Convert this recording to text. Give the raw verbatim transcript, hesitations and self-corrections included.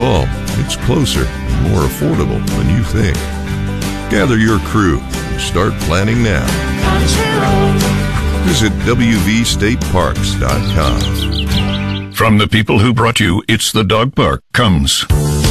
all, it's closer and more affordable than you think. Gather your crew and start planning now. Visit W V state parks dot com. From the people who brought you It's the Dog Park comes